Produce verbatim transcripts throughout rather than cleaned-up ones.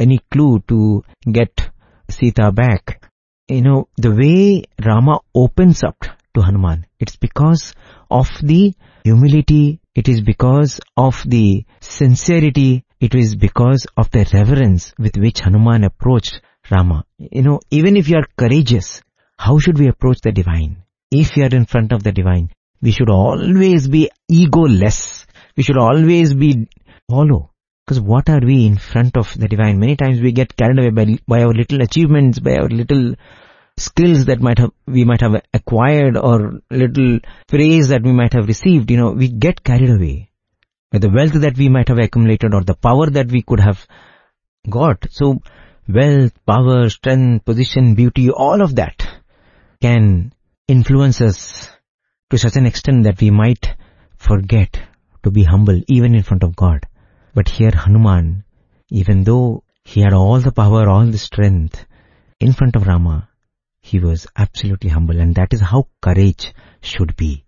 any clue to get Sita back. You know, the way Rama opens up to Hanuman, it's because of the humility, it is because of the sincerity, it is because of the reverence with which Hanuman approached Rama. You know, even if you are courageous, how should we approach the divine? If you are in front of the divine, we should always be egoless. We should always be hollow. Because what are we in front of the divine? Many times we get carried away by, by our little achievements, by our little skills that might have we might have acquired, or little praise that we might have received. You know, we get carried away by the wealth that we might have accumulated, or the power that we could have got. So wealth, power, strength, position, beauty, all of that can influence us to such an extent that we might forget to be humble even in front of God. But here Hanuman, even though he had all the power, all the strength in front of Rama, he was absolutely humble, and that is how courage should be.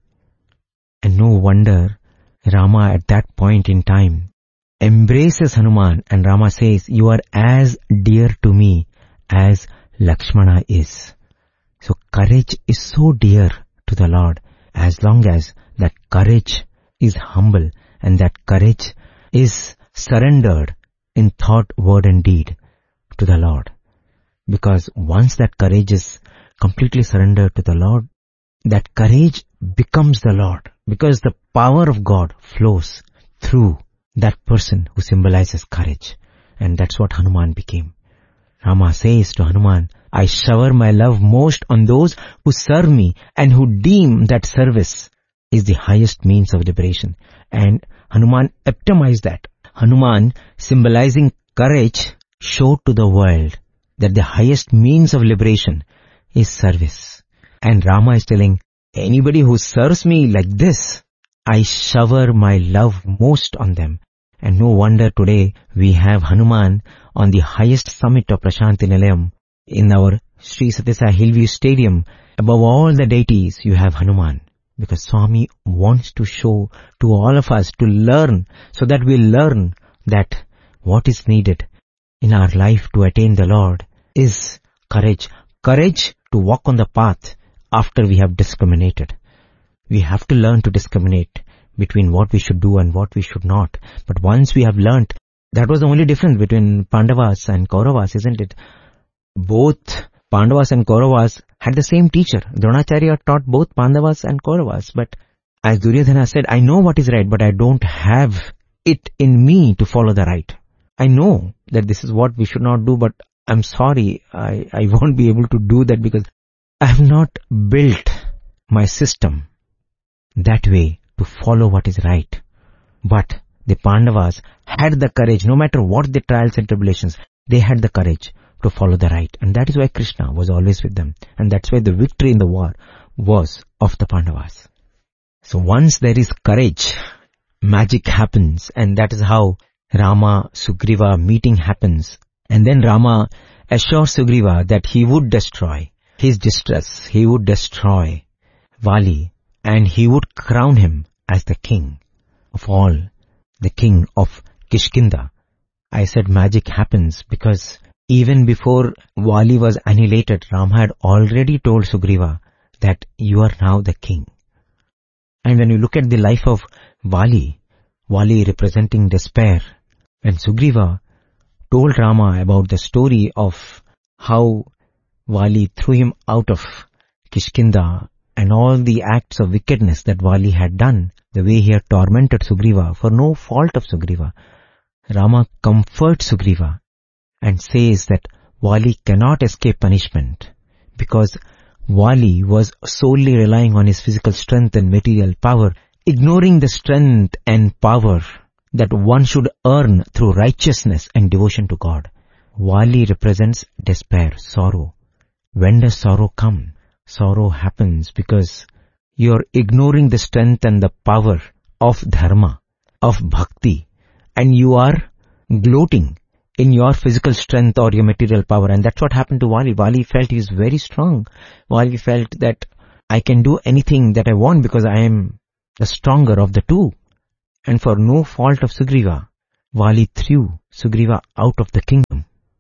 And no wonder Rama at that point in time embraces Hanuman, and Rama says, "You are as dear to me as Lakshmana is." So courage is so dear to the Lord as long as that courage is humble and that courage is surrendered in thought, word and deed to the Lord. Because once that courage is completely surrendered to the Lord, that courage becomes the Lord, because the power of God flows through that person who symbolizes courage. And that's what Hanuman became. Rama says to Hanuman, "I shower my love most on those who serve me and who deem that service is the highest means of liberation." And Hanuman epitomized that. Hanuman, symbolizing courage, showed to the world that the highest means of liberation is service. And Rama is telling, anybody who serves me like this, I shower my love most on them. And no wonder today we have Hanuman on the highest summit of Prashanti Nilayam in our Sri Sathya Sai Hillview Stadium. Above all the deities, you have Hanuman. Because Swami wants to show to all of us to learn, so that we learn that what is needed in our life to attain the Lord is courage. Courage to walk on the path after we have discriminated. We have to learn to discriminate between what we should do and what we should not. But once we have learnt, that was the only difference between Pandavas and Kauravas, isn't it? Both Pandavas and Kauravas had the same teacher. Dronacharya taught both Pandavas and Kauravas. But as Duryodhana said, I know what is right, but I don't have it in me to follow the right. I know that this is what we should not do, but I'm sorry, I, I won't be able to do that because I have not built my system that way to follow what is right. But the Pandavas had the courage, no matter what the trials and tribulations, they had the courage to follow the right. And that is why Krishna was always with them. And that's why the victory in the war was of the Pandavas. So once there is courage, magic happens. And that is how Rama Sugriva meeting happens. And then Rama assures Sugriva that he would destroy his distress. He would destroy Vali. And he would crown him as the king of all, the king of Kishkinda. I said magic happens because even before Vali was annihilated, Rama had already told Sugriva that you are now the king. And when you look at the life of Vali, Vali representing despair, when Sugriva told Rama about the story of how Vali threw him out of Kishkinda and all the acts of wickedness that Vali had done, the way he had tormented Sugriva for no fault of Sugriva, Rama comforts Sugriva and says that Vali cannot escape punishment because Vali was solely relying on his physical strength and material power, ignoring the strength and power that one should earn through righteousness and devotion to God. Vali represents despair, sorrow. When does sorrow come? Sorrow happens because you're ignoring the strength and the power of dharma, of bhakti, and you are gloating in your physical strength or your material power. And that's what happened to Vali. Vali felt he is very strong. Vali felt that I can do anything that I want because I am the stronger of the two. And for no fault of Sugriva, Vali threw Sugriva out of the kingdom.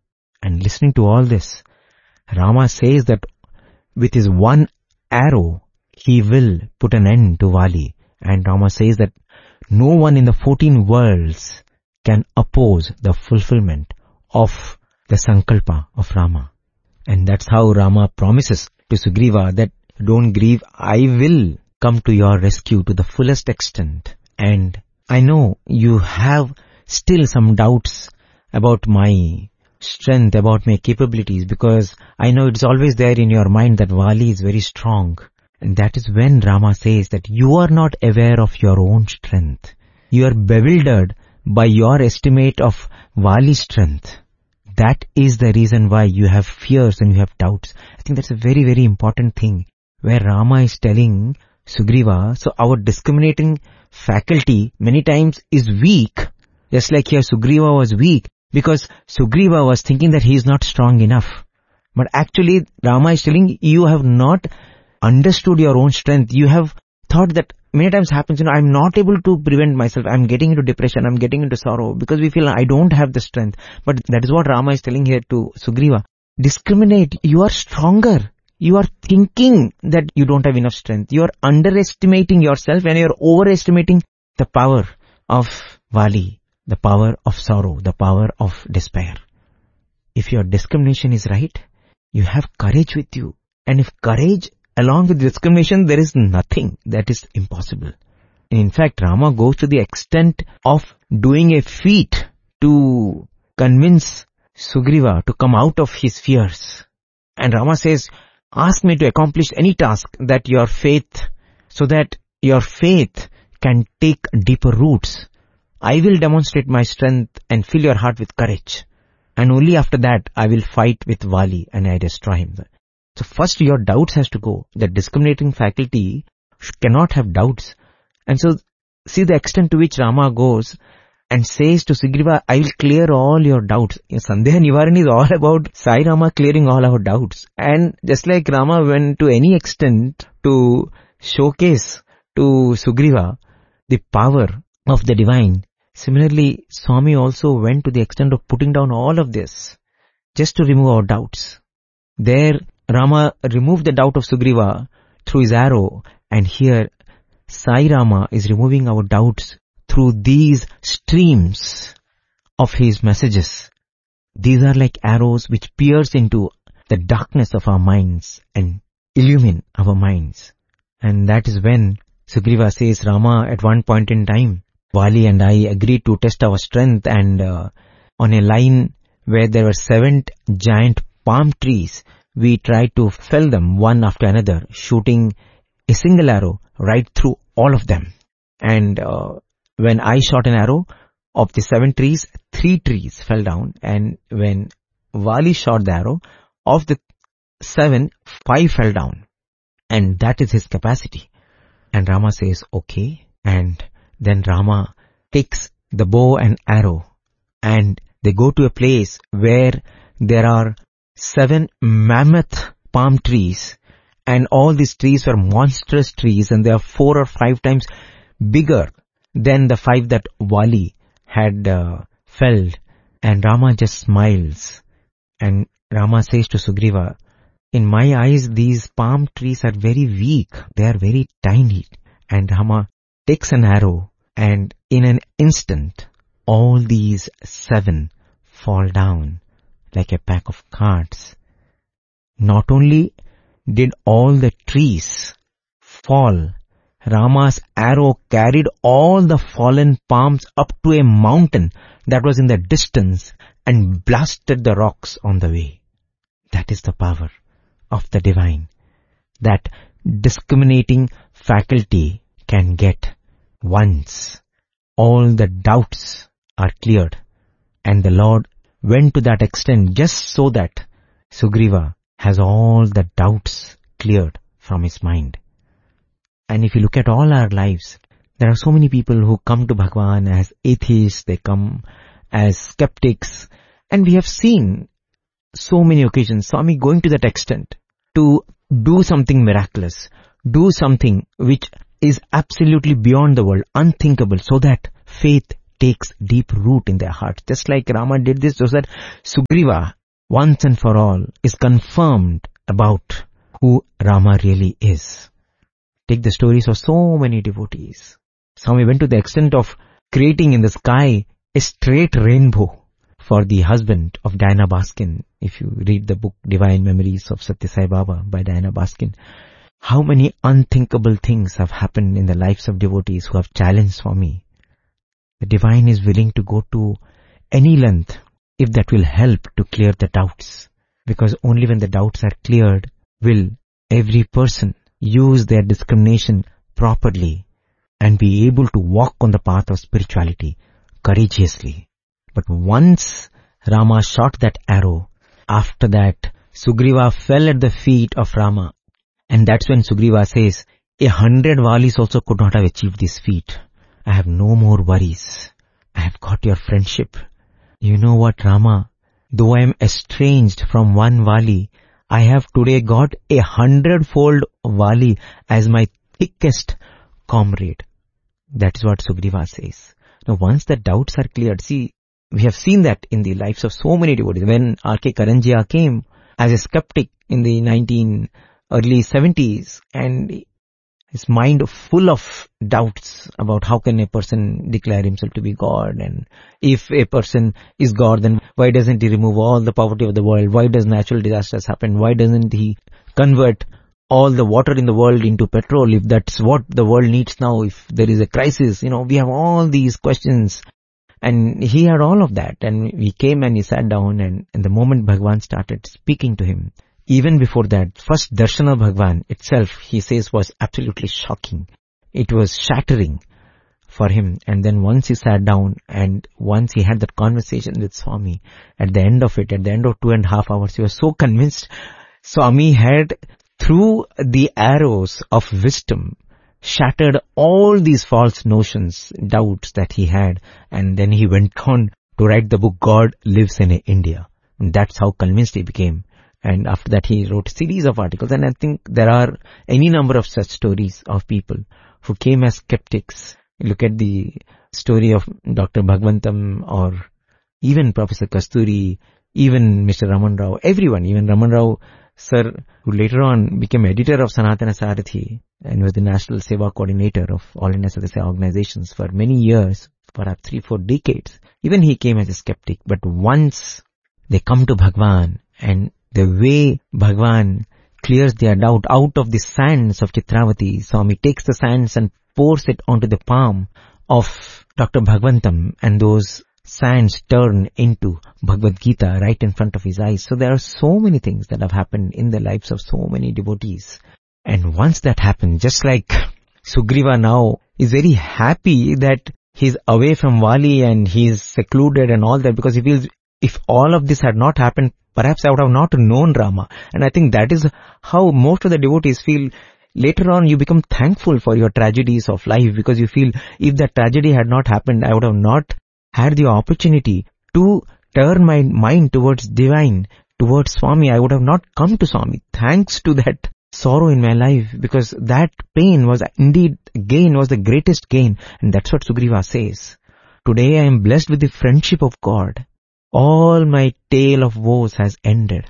And listening to all this, Rama says that with his one arrow, he will put an end to Vali. And Rama says that no one in the fourteen worlds can oppose the fulfillment of the Sankalpa of Rama. And that's how Rama promises to Sugriva that don't grieve, I will come to your rescue to the fullest extent. And I know you have still some doubts about my strength, about my capabilities, because I know it's always there in your mind that Vali is very strong. And that is when Rama says that you are not aware of your own strength. You are bewildered by your estimate of Vali's strength. That is the reason why you have fears and you have doubts. I think that's a very, very important thing where Rama is telling Sugriva, so our discriminating faculty many times is weak. Just like here Sugriva was weak because Sugriva was thinking that he is not strong enough. But actually Rama is telling you have not understood your own strength. You have thought that many times happens, you know, I'm not able to prevent myself. I'm getting into depression. I'm getting into sorrow because we feel I don't have the strength. But that is what Rama is telling here to Sugriva. Discriminate. You are stronger. You are thinking that you don't have enough strength. You are underestimating yourself and you are overestimating the power of Vali, the power of sorrow, the power of despair. If your discrimination is right, you have courage with you. And if courage along with discrimination, there is nothing that is impossible. In fact, Rama goes to the extent of doing a feat to convince Sugriva to come out of his fears. And Rama says, ask me to accomplish any task that your faith, so that your faith can take deeper roots. I will demonstrate my strength and fill your heart with courage. And only after that, I will fight with Vali and I destroy him. So first your doubts has to go. The discriminating faculty cannot have doubts. And so see the extent to which Rama goes and says to Sugriva, I will clear all your doubts. Sandeha Nivarani is all about Sai Rama clearing all our doubts. And just like Rama went to any extent to showcase to Sugriva the power of the divine, similarly Swami also went to the extent of putting down all of this just to remove our doubts. There Rama removed the doubt of Sugriva through his arrow, and here Sai Rama is removing our doubts through these streams of his messages. These are like arrows which pierce into the darkness of our minds and illumine our minds. And that is when Sugriva says, Rama, at one point in time, Vali and I agreed to test our strength, and uh, on a line where there were seven giant palm trees, we tried to fell them one after another, shooting a single arrow right through all of them. And uh, when I shot an arrow of the seven trees, three trees fell down. And when Vali shot the arrow, of the seven, five fell down. And that is his capacity. And Rama says, okay. And then Rama takes the bow and arrow and they go to a place where there are seven mammoth palm trees, and all these trees were monstrous trees, and they are four or five times bigger than the five that Vali had uh, felled. And Rama just smiles, and Rama says to Sugriva, in my eyes these palm trees are very weak, they are very tiny. And Rama takes an arrow, and in an instant all these seven fall down like a pack of cards. Not only did all the trees fall, Rama's arrow carried all the fallen palms up to a mountain that was in the distance and blasted the rocks on the way. That is the power of the divine. That discriminating faculty can get once all the doubts are cleared, and the Lord went to that extent just so that Sugriva has all the doubts cleared from his mind. And if you look at all our lives, there are so many people who come to Bhagwan as atheists, they come as skeptics, and we have seen so many occasions Swami going to that extent to do something miraculous, do something which is absolutely beyond the world, unthinkable, so that faith takes deep root in their hearts. Just like Rama did this so that Sugriva once and for all is confirmed about who Rama really is. Take the stories of so many devotees. Swami went to the extent of creating in the sky a straight rainbow for the husband of Diana Baskin. If you read the book Divine Memories of Satya Sai Baba by Diana Baskin, how many unthinkable things have happened in the lives of devotees who have challenged Swami. The divine is willing to go to any length if that will help to clear the doubts. Because only when the doubts are cleared will every person use their discrimination properly and be able to walk on the path of spirituality courageously. But once Rama shot that arrow, after that Sugriva fell at the feet of Rama. And that's when Sugriva says, a hundred Valis also could not have achieved this feat. I have no more worries. I have got your friendship. You know what, Rama? Though I am estranged from one Vali, I have today got a hundredfold Vali as my thickest comrade. That is what Sugriva says. Now once the doubts are cleared, see, we have seen that in the lives of so many devotees. When R K Karanjia came as a skeptic in the nineteen early seventies, and his mind full of doubts about how can a person declare himself to be God, and if a person is God, then why doesn't he remove all the poverty of the world? Why does natural disasters happen? Why doesn't he convert all the water in the world into petrol if that's what the world needs now, if there is a crisis? You know, we have all these questions. And he had all of that. And we came and he sat down, and, and the moment Bhagwan started speaking to him, even before that, first darshan of Bhagwan itself, he says, was absolutely shocking. It was shattering for him. And then once he sat down and once he had that conversation with Swami, at the end of it, at the end of two and a half hours, he was so convinced. Swami had, through the arrows of wisdom, shattered all these false notions, doubts that he had. And then he went on to write the book, God Lives in India. And that's how convinced he became. And after that, he wrote a series of articles. And I think there are any number of such stories of people who came as skeptics. Look at the story of Doctor Bhagwantam, or even Professor Kasturi, even Mister Raman Rao, everyone, even Raman Rao sir, who later on became editor of Sanatana Sarathi and was the National Seva Coordinator of All India Satya Sai organizations for many years, perhaps three, four decades. Even he came as a skeptic. But once they come to Bhagwan, and the way Bhagwan clears their doubt out of the sands of Chitravati, Swami takes the sands and pours it onto the palm of Doctor Bhagwantam, and those sands turn into Bhagavad Gita right in front of his eyes. So there are so many things that have happened in the lives of so many devotees. And once that happened, just like Sugriva now is very happy that he's away from Vali and he's secluded and all that, because he feels if all of this had not happened, perhaps I would have not known Rama. And I think that is how most of the devotees feel. Later on, you become thankful for your tragedies of life, because you feel if that tragedy had not happened, I would have not had the opportunity to turn my mind towards divine, towards Swami. I would have not come to Swami thanks to that sorrow in my life, because that pain was indeed gain, was the greatest gain. And that's what Sugriva says. Today I am blessed with the friendship of God. All my tale of woes has ended.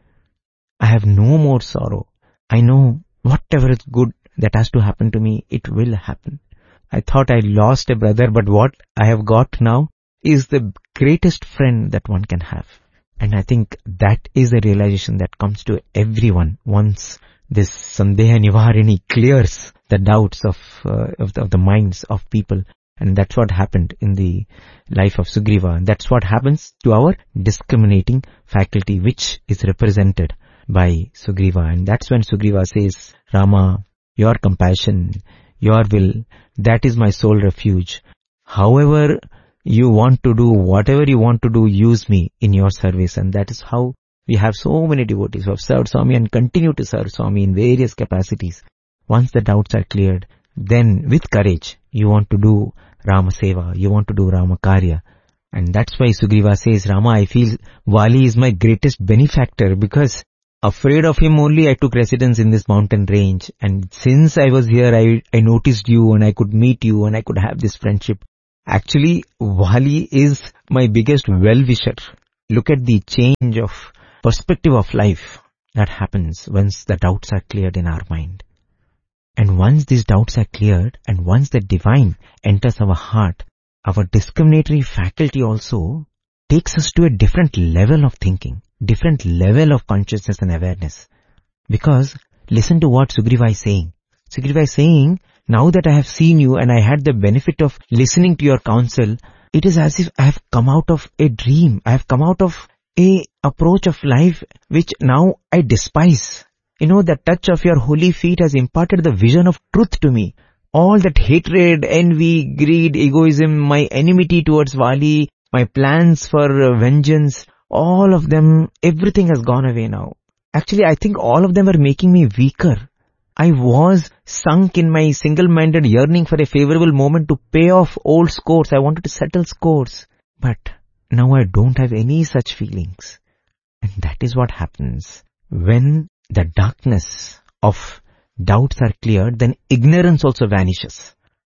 I have no more sorrow. I know whatever is good that has to happen to me, it will happen. I thought I lost a brother, but what I have got now is the greatest friend that one can have. And I think that is a realization that comes to everyone once this Sandeha Nivarini clears the doubts of, uh, of, the, of the minds of people. And that's what happened in the life of Sugriva. And that's what happens to our discriminating faculty, which is represented by Sugriva. And that's when Sugriva says, Rama, your compassion, your will, that is my sole refuge. However you want to do, whatever you want to do, use me in your service. And that is how we have so many devotees who have served Swami and continue to serve Swami in various capacities. Once the doubts are cleared, then with courage, you want to do Rama Seva, you want to do Rama Karya. And that's why Sugriva says, Rama, I feel Vali is my greatest benefactor, because afraid of him only I took residence in this mountain range. And since I was here, I, I noticed you and I could meet you and I could have this friendship. Actually, Vali is my biggest well-wisher. Look at the change of perspective of life that happens once the doubts are cleared in our mind. And once these doubts are cleared, and once the divine enters our heart, our discriminatory faculty also takes us to a different level of thinking, different level of consciousness and awareness. Because listen to what Sugriva is saying. Sugriva is saying, now that I have seen you and I had the benefit of listening to your counsel, it is as if I have come out of a dream. I have come out of a approach of life which now I despise. You know, the touch of your holy feet has imparted the vision of truth to me. All that hatred, envy, greed, egoism, my enmity towards Vali, my plans for vengeance, all of them, everything has gone away now. Actually, I think all of them are making me weaker. I was sunk in my single-minded yearning for a favorable moment to pay off old scores. I wanted to settle scores. But now I don't have any such feelings. And that is what happens. When the darkness of doubts are cleared, then ignorance also vanishes.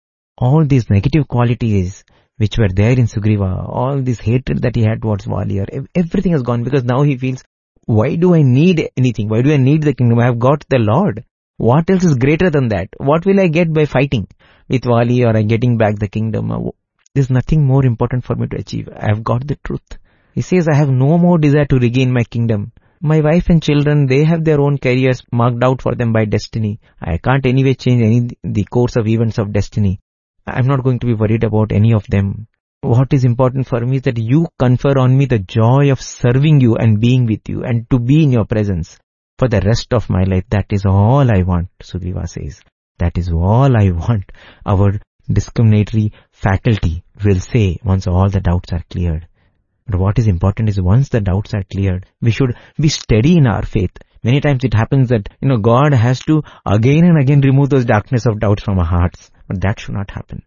All these negative qualities which were there in Sugriva, all this hatred that he had towards Vali, everything has gone, because now he feels, why do I need anything? Why do I need the kingdom? I have got the Lord. What else is greater than that? What will I get by fighting with Vali or getting back the kingdom? There's nothing more important for me to achieve. I have got the truth. He says, I have no more desire to regain my kingdom. My wife and children, they have their own careers marked out for them by destiny. I can't anyway change any the course of events of destiny. I'm not going to be worried about any of them. What is important for me is that you confer on me the joy of serving you and being with you and to be in your presence for the rest of my life. That is all I want, Sugriva says. That is all I want. Our discriminatory faculty will say once all the doubts are cleared. But what is important is once the doubts are cleared, we should be steady in our faith. Many times it happens that, you know, God has to again and again remove those darkness of doubts from our hearts. But that should not happen.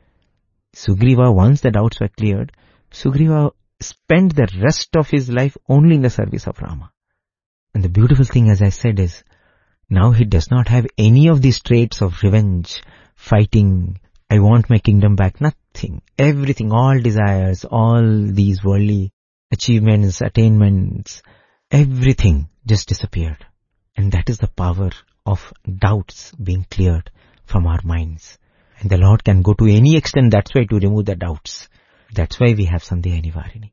Sugriva, once the doubts were cleared, Sugriva spent the rest of his life only in the service of Rama. And the beautiful thing, as I said, is now he does not have any of these traits of revenge, fighting, I want my kingdom back, nothing. Everything, all desires, all these worldly achievements, attainments, everything just disappeared. And that is the power of doubts being cleared from our minds. And the Lord can go to any extent, that's why, to remove the doubts. That's why we have Sandhya Nivarini.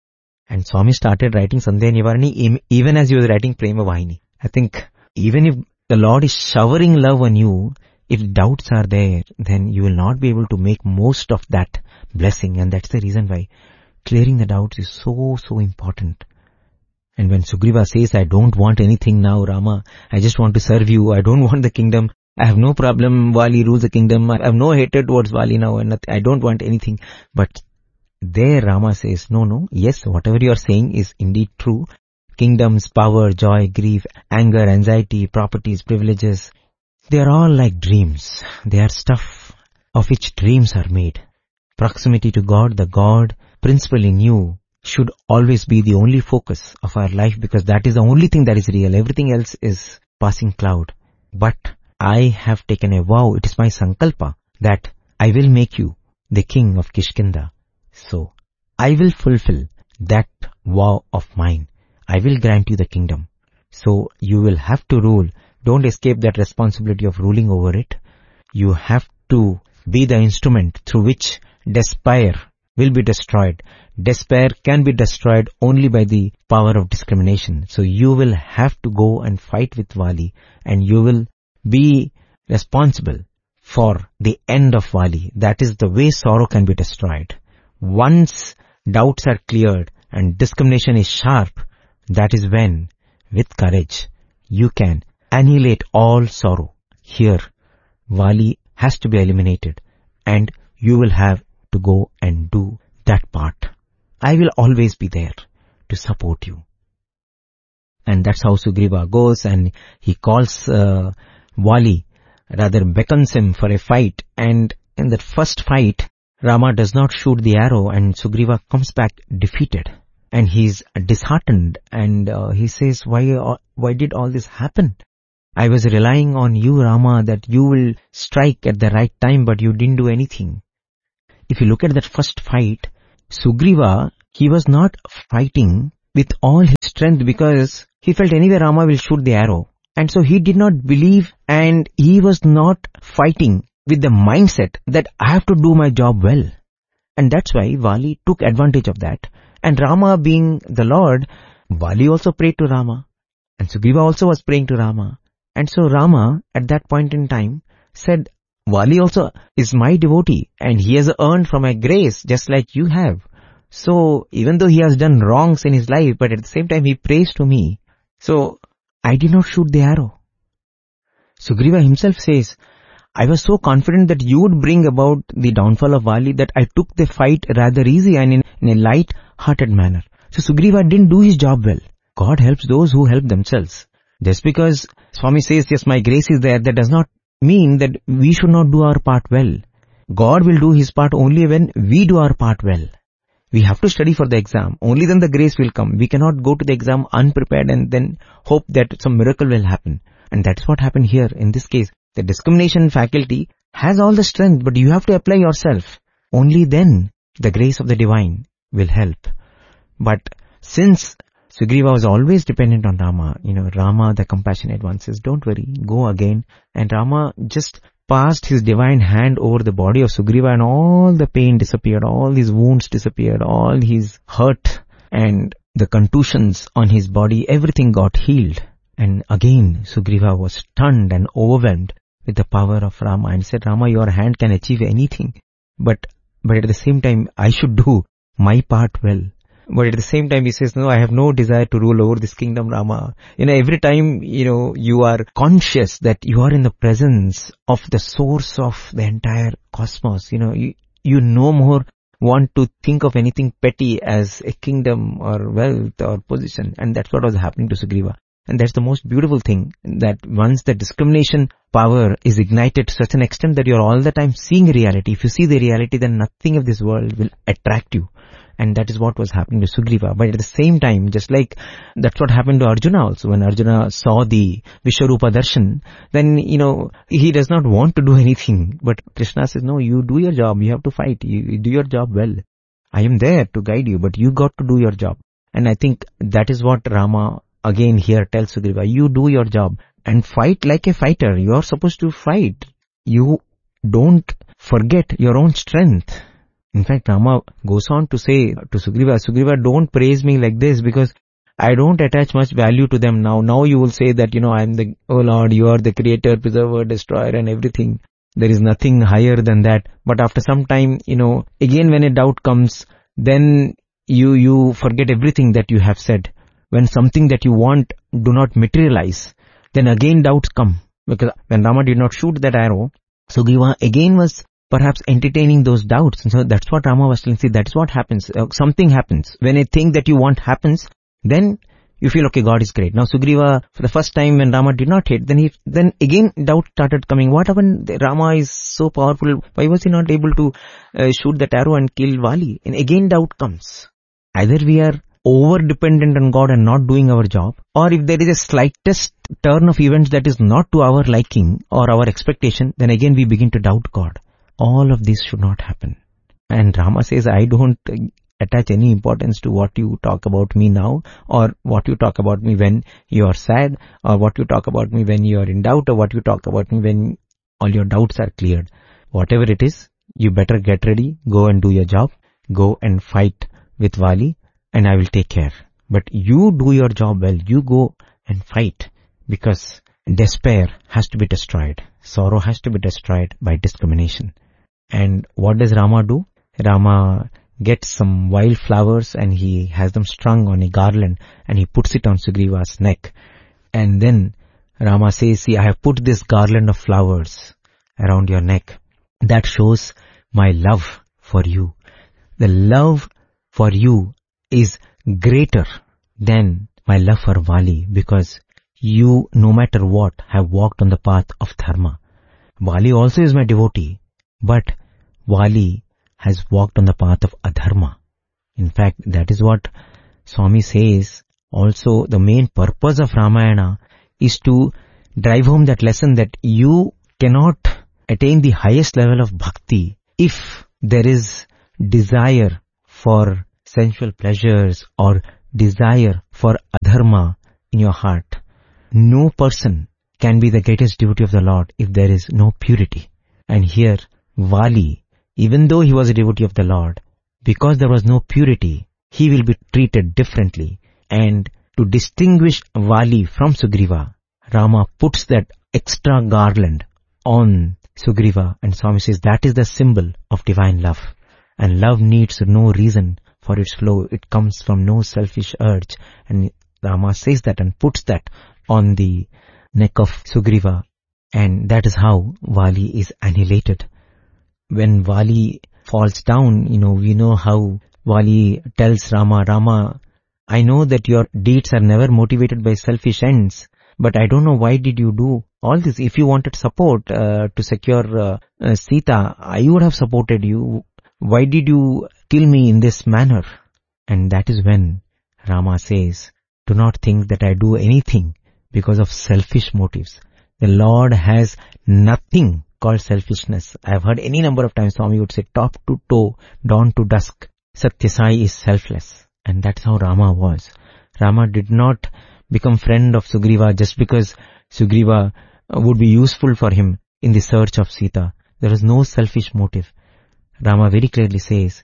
And Swami started writing Sandhya Nivarini even as he was writing Prema Vahini. I think even if the Lord is showering love on you, if doubts are there, then you will not be able to make most of that blessing. And that's the reason why clearing the doubts is so, so important. And when Sugriva says, I don't want anything now, Rama, I just want to serve you, I don't want the kingdom, I have no problem, Vali rules the kingdom, I have no hatred towards Vali now, and I don't want anything. But there Rama says, no, no, yes, whatever you are saying is indeed true. Kingdoms, power, joy, grief, anger, anxiety, properties, privileges, they are all like dreams. They are stuff of which dreams are made. Proximity to God, the God principle in you, should always be the only focus of our life, because that is the only thing that is real. Everything else is passing cloud. But I have taken a vow, it is my sankalpa, that I will make you the king of Kishkinda. So, I will fulfill that vow of mine. I will grant you the kingdom. So, you will have to rule. Don't escape that responsibility of ruling over it. You have to be the instrument through which despair will be destroyed. Despair can be destroyed only by the power of discrimination. So you will have to go and fight with Vali, and you will be responsible for the end of Vali. That is the way sorrow can be destroyed. Once doubts are cleared and discrimination is sharp, that is when, with courage, you can annihilate all sorrow. Here, Vali has to be eliminated, and you will have to go and do that part. I will always be there to support you. And that's how Sugriva goes, and he calls uh, Vali, rather beckons him for a fight. And in that first fight, Rama does not shoot the arrow, and Sugriva comes back defeated. And he's disheartened, and uh, he says, why, uh, why did all this happen? I was relying on you, Rama, that you will strike at the right time, but you didn't do anything. If you look at that first fight, Sugriva, he was not fighting with all his strength because he felt anyway Rama will shoot the arrow. And so he did not believe and he was not fighting with the mindset that I have to do my job well. And that's why Vali took advantage of that. And Rama being the Lord, Vali also prayed to Rama. And Sugriva also was praying to Rama. And so Rama at that point in time said, Vali also is my devotee and he has earned from my grace just like you have. So even though he has done wrongs in his life, but at the same time he prays to me. So I did not shoot the arrow. Sugriva himself says, I was so confident that you would bring about the downfall of Vali that I took the fight rather easy and in, in a light-hearted manner. So Sugriva didn't do his job well. God helps those who help themselves. Just because Swami says, yes, my grace is there, that does not mean that we should not do our part well. God will do his part only when we do our part well. We have to study for the exam. Only then the grace will come. We cannot go to the exam unprepared and then hope that some miracle will happen. And that's what happened here in this case. The discrimination faculty has all the strength, but you have to apply yourself. Only then the grace of the divine will help. But since Sugriva was always dependent on Rama, you know, Rama, the compassionate one, says, don't worry, go again. And Rama just passed his divine hand over the body of Sugriva and all the pain disappeared, all his wounds disappeared, all his hurt and the contusions on his body, everything got healed. And again, Sugriva was stunned and overwhelmed with the power of Rama and said, Rama, your hand can achieve anything. But, but at the same time, I should do my part well. But at the same time, he says, no, I have no desire to rule over this kingdom, Rama. You know, every time, you know, you are conscious that you are in the presence of the source of the entire cosmos, you know, you, you no more want to think of anything petty as a kingdom or wealth or position. And that's what was happening to Sugriva. And that's the most beautiful thing, that once the discrimination power is ignited to such an extent that you're all the time seeing reality. If you see the reality, then nothing of this world will attract you. And that is what was happening to Sugriva. But at the same time, just like that's what happened to Arjuna also. When Arjuna saw the Vishwarupa Darshan, then, you know, he does not want to do anything. But Krishna says, no, you do your job. You have to fight. You, you do your job well. I am there to guide you, but you got to do your job. And I think that is what Rama again here tells Sugriva. You do your job and fight like a fighter. You are supposed to fight. You don't forget your own strength. In fact, Rama goes on to say to Sugriva, Sugriva, don't praise me like this because I don't attach much value to them now. Now you will say that, you know, I am the, oh Lord, you are the creator, preserver, destroyer and everything. There is nothing higher than that. But after some time, you know, again when a doubt comes, then you, you forget everything that you have said. When something that you want do not materialize, then again doubts come. Because when Rama did not shoot that arrow, Sugriva again was perhaps entertaining those doubts. And so that's what Rama was telling. See, that's what happens. Uh, something happens. When a thing that you want happens, then you feel, okay, God is great. Now Sugriva, for the first time when Rama did not hit, then he, then again doubt started coming. What happened? Rama is so powerful. Why was he not able to uh, shoot that arrow and kill Vali? And again doubt comes. Either we are over-dependent on God and not doing our job, or if there is a slightest turn of events that is not to our liking or our expectation, then again we begin to doubt God. All of this should not happen. And Rama says, I don't attach any importance to what you talk about me now, or what you talk about me when you are sad, or what you talk about me when you are in doubt, or what you talk about me when all your doubts are cleared. Whatever it is, you better get ready, go and do your job, go and fight with Vali, and I will take care. But you do your job well, you go and fight, because despair has to be destroyed. Sorrow has to be destroyed by discrimination. And what does Rama do? Rama gets some wild flowers and he has them strung on a garland and he puts it on Sugriva's neck. And then Rama says, see, I have put this garland of flowers around your neck. That shows my love for you. The love for you is greater than my love for Vali, because you, no matter what, have walked on the path of dharma. Vali also is my devotee, but Vali has walked on the path of adharma. In fact, that is what Swami says. Also, the main purpose of Ramayana is to drive home that lesson that you cannot attain the highest level of bhakti if there is desire for sensual pleasures or desire for adharma in your heart. No person can be the greatest devotee of the Lord if there is no purity. And here, Vali, even though he was a devotee of the Lord, because there was no purity, he will be treated differently. And to distinguish Vali from Sugriva, Rama puts that extra garland on Sugriva, and Swami says that is the symbol of divine love. And love needs no reason for its flow. It comes from no selfish urge. And Rama says that and puts that on the neck of Sugriva. And that is how Vali is annihilated. When Vali falls down, you know, we know how Vali tells Rama, Rama, I know that your deeds are never motivated by selfish ends, but I don't know why did you do all this. If you wanted support uh, to secure uh, uh, Sita, I would have supported you. Why did you kill me in this manner? And that is when Rama says, do not think that I do anything because of selfish motives. The Lord has nothing called selfishness. I have heard any number of times Swami would say, top to toe, dawn to dusk, Satyasai is selfless. And that's how Rama was. Rama did not become friend of Sugriva just because Sugriva would be useful for him in the search of Sita. There was no selfish motive. Rama very clearly says,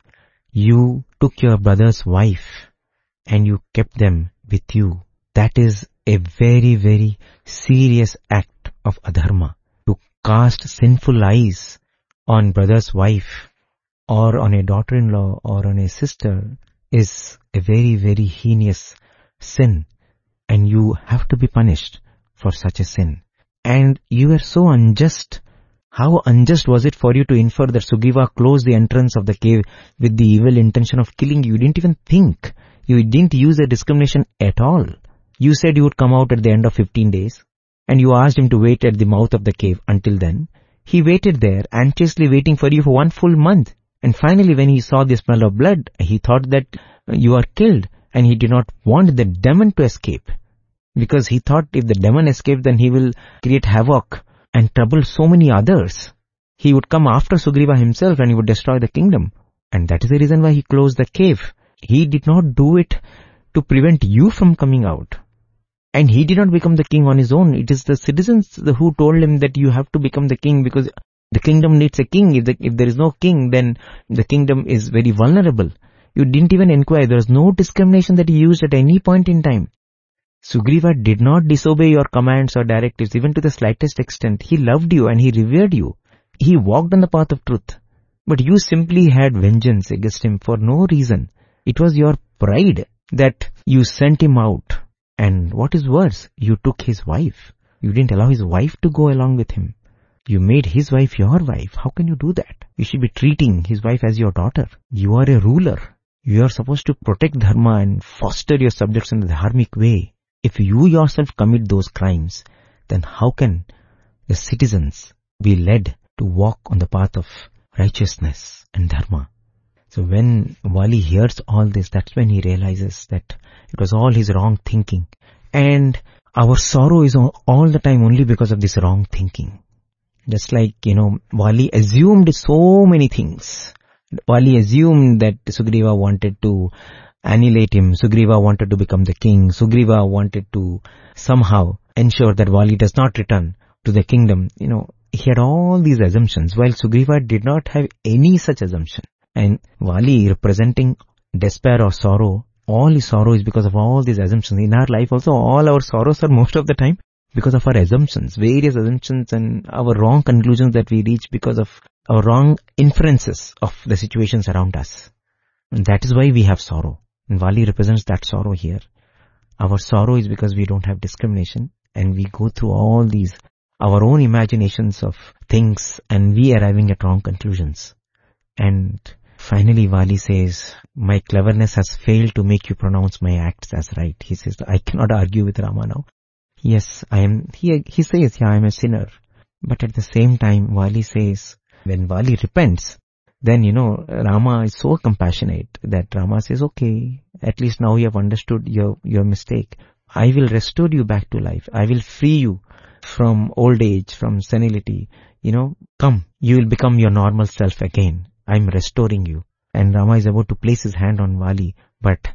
you took your brother's wife and you kept them with you. That is a very, very serious act of adharma. To cast sinful eyes on brother's wife or on a daughter-in-law or on a sister is a very, very heinous sin, and you have to be punished for such a sin. And you were so unjust. How unjust was it for you to infer that Sugriva closed the entrance of the cave with the evil intention of killing you? You didn't even think. You didn't use a discrimination at all. You said you would come out at the end of fifteen days, and you asked him to wait at the mouth of the cave. Until then, he waited there, anxiously waiting for you for one full month. And finally, when he saw the smell of blood, he thought that you are killed, and he did not want the demon to escape. Because he thought if the demon escaped, then he will create havoc and trouble so many others. He would come after Sugriva himself and he would destroy the kingdom. And that is the reason why he closed the cave. He did not do it to prevent you from coming out. And he did not become the king on his own. It is the citizens who told him that you have to become the king because the kingdom needs a king. If, the, if there is no king, then the kingdom is very vulnerable. You didn't even inquire. There was no discrimination that he used at any point in time. Sugriva did not disobey your commands or directives, even to the slightest extent. He loved you and he revered you. He walked on the path of truth. But you simply had vengeance against him for no reason. It was your pride that you sent him out. And what is worse, you took his wife. You didn't allow his wife to go along with him. You made his wife your wife. How can you do that? You should be treating his wife as your daughter. You are a ruler. You are supposed to protect dharma and foster your subjects in the dharmic way. If you yourself commit those crimes, then how can the citizens be led to walk on the path of righteousness and dharma? So when Vali hears all this, that's when he realizes that it was all his wrong thinking. And our sorrow is all the time only because of this wrong thinking. Just like, you know, Vali assumed so many things. Vali assumed that Sugriva wanted to annihilate him. Sugriva wanted to become the king. Sugriva wanted to somehow ensure that Vali does not return to the kingdom. You know, he had all these assumptions, while Sugriva did not have any such assumption. And Vali, representing despair or sorrow, all his sorrow is because of all these assumptions. In our life also, all our sorrows are most of the time because of our assumptions, various assumptions and our wrong conclusions that we reach because of our wrong inferences of the situations around us. And that is why we have sorrow. And Vali represents that sorrow here. Our sorrow is because we don't have discrimination and we go through all these, our own imaginations of things, and we arriving at wrong conclusions. And finally Vali says, my cleverness has failed to make you pronounce my acts as right. He says, I cannot argue with Rama now. Yes, I am, he, he says, yeah, I am a sinner. But at the same time, Vali says, when Vali repents, then, you know, Rama is so compassionate that Rama says, okay, at least now you have understood your, your mistake. I will restore you back to life. I will free you from old age, from senility. You know, come, you will become your normal self again. I am restoring you. And Rama is about to place his hand on Vali, but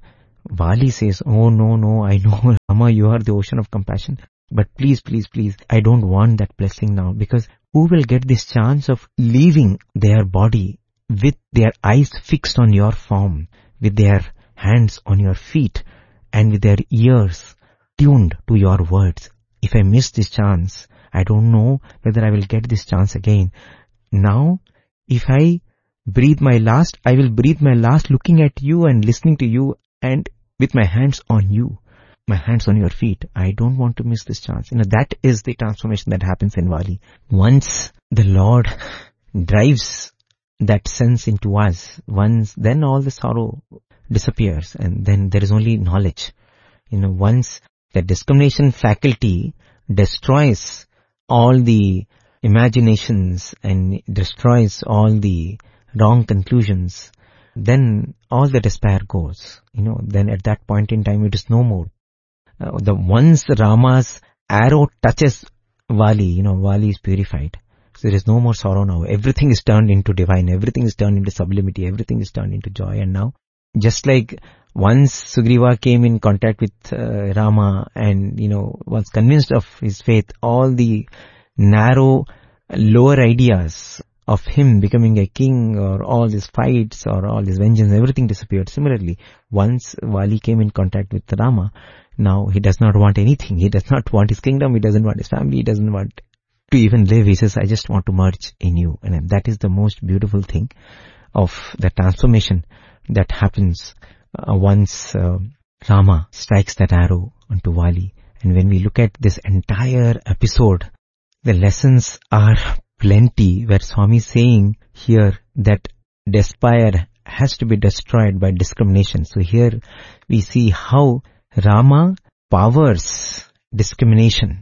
Vali says, oh no, no, I know, Rama, you are the ocean of compassion. But please, please, please, I don't want that blessing now, because who will get this chance of leaving their body with their eyes fixed on your form, with their hands on your feet, and with their ears tuned to your words? If I miss this chance, I don't know whether I will get this chance again. Now, if I breathe my last, I will breathe my last looking at you and listening to you and with my hands on you, my hands on your feet. I don't want to miss this chance. You know, that is the transformation that happens in Vali. Once the Lord drives that sense into us, once, then all the sorrow disappears, and then there is only knowledge. You know, once the discrimination faculty destroys all the imaginations and destroys all the wrong conclusions, then all the despair goes. You know, then at that point in time it is no more. Uh, the once Rama's arrow touches Vali, you know, Vali is purified. So there is no more sorrow now. Everything is turned into divine. Everything is turned into sublimity. Everything is turned into joy. And now, just like once Sugriva came in contact with uh, Rama and, you know, was convinced of his faith, all the narrow, lower ideas of him becoming a king or all these fights or all this vengeance, everything disappeared. Similarly, once Vali came in contact with Rama, now he does not want anything. He does not want his kingdom. He doesn't want his family. He doesn't want to even live. He says, I just want to merge in you. And that is the most beautiful thing of the transformation that happens uh, once uh, Rama strikes that arrow onto Vali. And when we look at this entire episode, the lessons are plenty, where Swami is saying here that despair has to be destroyed by discrimination. So here we see how Rama powers discrimination,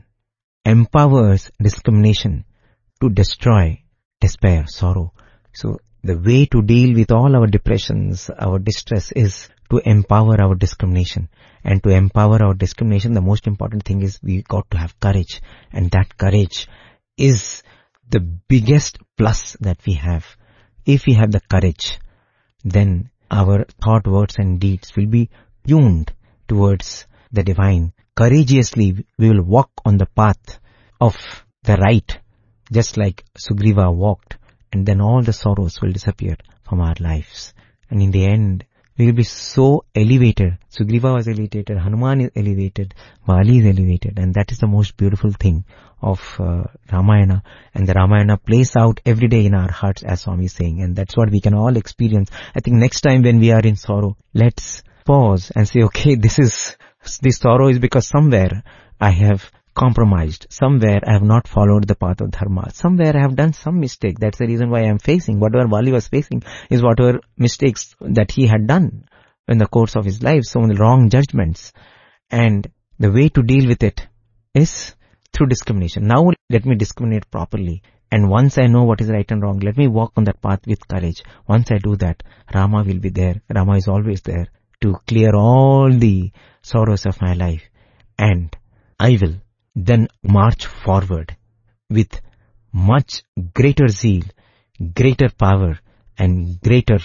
empowers discrimination to destroy despair, sorrow. So the way to deal with all our depressions, our distress, is to empower our discrimination. And to empower our discrimination, the most important thing is we got to have courage. And that courage is the biggest plus that we have. If we have the courage, then our thought, words and deeds will be tuned towards the divine. Courageously, we will walk on the path of the right, just like Sugriva walked, and then all the sorrows will disappear from our lives. And in the end, we will be so elevated. Sugriva was elevated, Hanuman is elevated, Vali is elevated, and that is the most beautiful thing of uh, Ramayana. And the Ramayana plays out every day in our hearts, as Swami is saying, and that's what we can all experience. I think next time when we are in sorrow, let's pause and say, okay, this is, this sorrow is because somewhere I have compromised. Somewhere I have not followed the path of dharma. Somewhere I have done some mistake. That's the reason why I am facing. Whatever Vali was facing is whatever mistakes that he had done in the course of his life. So many wrong judgments. And the way to deal with it is through discrimination. Now let me discriminate properly. And once I know what is right and wrong, let me walk on that path with courage. Once I do that, Rama will be there. Rama is always there to clear all the sorrows of my life. And I will then march forward with much greater zeal, greater power, and greater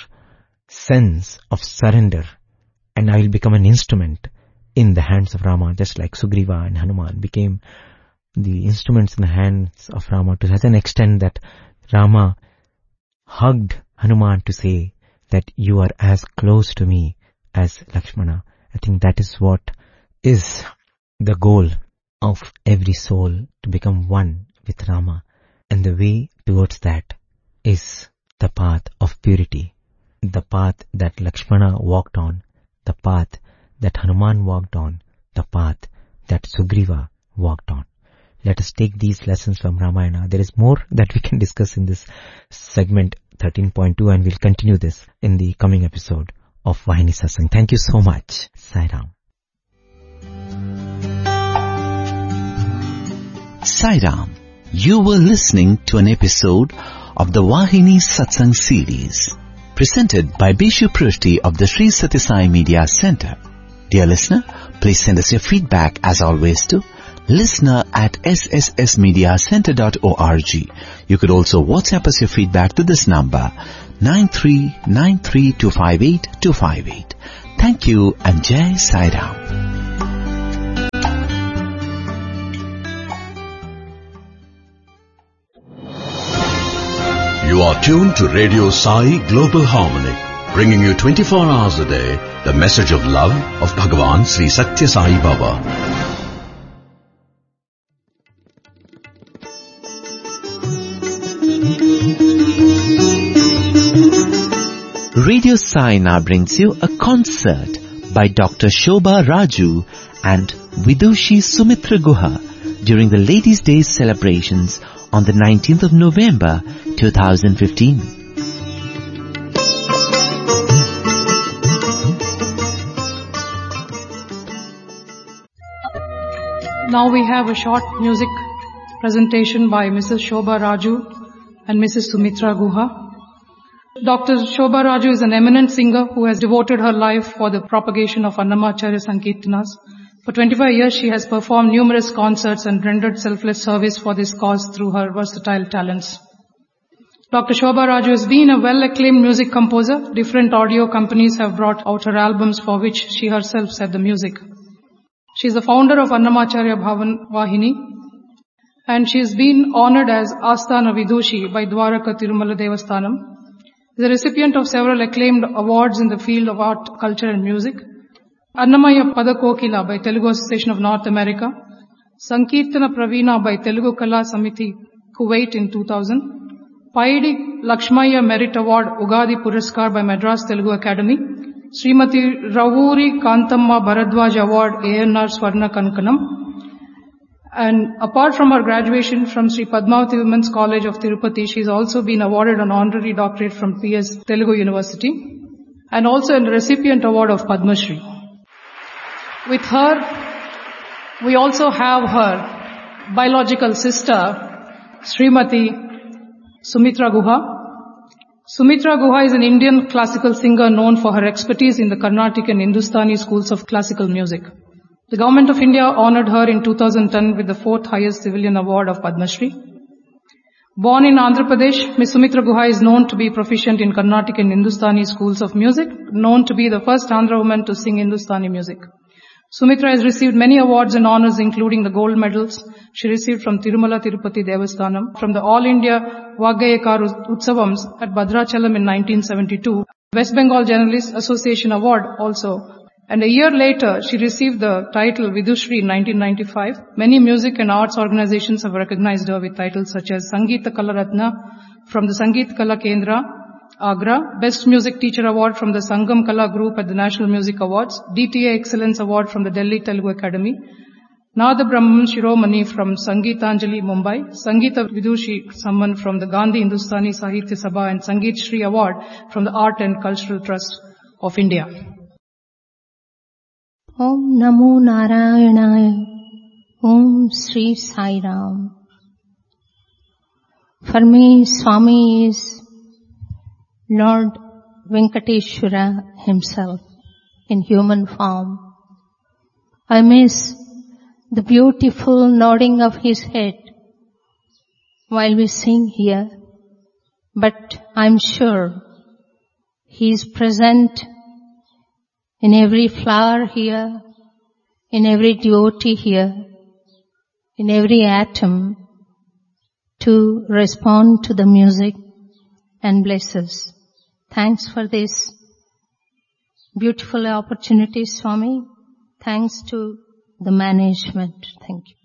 sense of surrender. And I will become an instrument in the hands of Rama, just like Sugriva and Hanuman became the instruments in the hands of Rama, to such an extent that Rama hugged Hanuman to say that you are as close to me as Lakshmana. I think that is what is the goal of every soul, to become one with Rama. And the way towards that is the path of purity, the path that Lakshmana walked on, the path that Hanuman walked on, the path that Sugriva walked on. Let us take these lessons from Ramayana. There is more that we can discuss in this segment thirteen point two, and we'll continue this in the coming episode of Vahini Satsang. Thank you so much. Sai Ram. Sai Ram. You were listening to an episode of the Vahini Satsang series, presented by Bishu Prishti of the Sri Sathya Sai Media Center. Dear listener, please send us your feedback as always to listener at s s s media center dot org. You could also WhatsApp us your feedback to this number nine three nine three two five eight two five eight. Thank you and Jai Sai Ram. You are tuned to Radio Sai Global Harmony, bringing you twenty-four hours a day the message of love of Bhagavan Sri Satya Sai Baba. Radio Sai now brings you a concert by Doctor Shobha Raju and Vidushi Sumitra Guha during the Ladies' Day celebrations on the nineteenth of November two thousand fifteen. Now we have a short music presentation by Missus Shobha Raju and Missus Sumitra Guha. Doctor Shobha Raju is an eminent singer who has devoted her life for the propagation of Annamacharya Sankirtanas. For twenty-five years she has performed numerous concerts and rendered selfless service for this cause through her versatile talents. Doctor Shobha Raju has been a well-acclaimed music composer. Different audio companies have brought out her albums for which she herself set the music. She is the founder of Annamacharya Bhavan Vahini, and she has been honored as Asthana Vidushi by Dwaraka Tirumala Devasthanam. She is a recipient of several acclaimed awards in the field of art, culture and music. Annamaya Padakokila by Telugu Association of North America, Sankirtana Praveena by Telugu Kala Samiti, Kuwait in two thousand, Paidi Lakshmaya Merit Award Ugadi Puraskar by Madras Telugu Academy, Srimati Ravuri Kantamma Bharadwaj Award A N R Swarna Kankanam. And apart from her graduation from Sri Padmavati Women's College of Tirupati, she has also been awarded an honorary doctorate from P S Telugu University and also a recipient award of Padma Shri. With her, we also have her biological sister, Srimati Sumitra Guha. Sumitra Guha is an Indian classical singer known for her expertise in the Carnatic and Hindustani schools of classical music. The Government of India honored her in two thousand ten with the fourth highest civilian award of Padma Shri. Born in Andhra Pradesh, Miss Sumitra Guha is known to be proficient in Carnatic and Hindustani schools of music, known to be the first Andhra woman to sing Hindustani music. Sumitra has received many awards and honors, including the gold medals she received from Tirumala Tirupati Devasthanam, from the All India Vaggayakar Utsavams at Bhadrachalam in nineteen seventy-two, West Bengal Journalists Association Award also. And a year later, she received the title Vidushri in nineteen ninety-five. Many music and arts organizations have recognized her with titles such as Sangeeta Kala Ratna from the Sangeet Kala Kendra, Agra, Best Music Teacher Award from the Sangam Kala Group at the National Music Awards, D T A Excellence Award from the Delhi Telugu Academy, Nada Brahman Shiromani from Sangeetanjali, Mumbai, Sangeeta Vidushi Samman from the Gandhi Hindustani Sahitya Sabha, and Sangeet Shri Award from the Art and Cultural Trust of India. Om Namo Narayana. Om Sri Sai Ram. For me, Swami is Lord Venkateshwara himself in human form. I miss the beautiful nodding of his head while we sing here, but I'm sure he is present in every flower here, in every devotee here, in every atom to respond to the music and bless us. Thanks for this beautiful opportunity, Swami. Thanks to the management. Thank you.